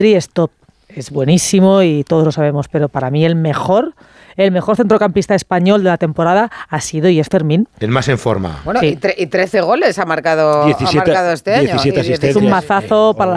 es buenísimo y todos lo sabemos, pero para mí el mejor centrocampista español de la temporada ha sido y es Fermín. El más en forma. Bueno, sí. y 13 goles ha marcado este año. 17 asistencias. Es un mazazo para